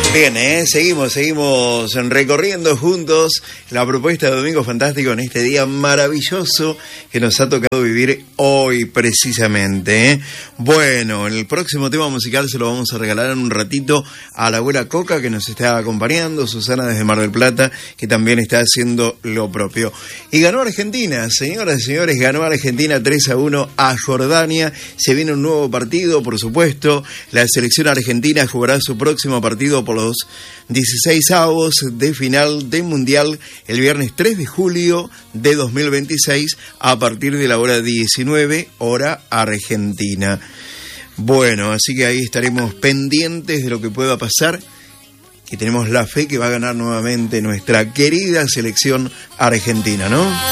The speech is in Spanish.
Bien, seguimos recorriendo juntos la propuesta de Domingo Fantástico en este día maravilloso que nos ha tocado vivir hoy precisamente. Bueno, el próximo tema musical se lo vamos a regalar en un ratito a la abuela Coca, que nos está acompañando, Susana desde Mar del Plata, que también está haciendo lo propio. Y ganó Argentina, señoras y señores, ganó Argentina 3-1 a Jordania. Se viene un nuevo partido, por supuesto. La selección argentina jugará su próximo partido por los 16avos de final del Mundial el viernes 3 de julio de 2026 a partir de la hora 19, hora argentina. Bueno, así que ahí estaremos pendientes de lo que pueda pasar, que tenemos la fe que va a ganar nuevamente nuestra querida selección argentina, ¿no?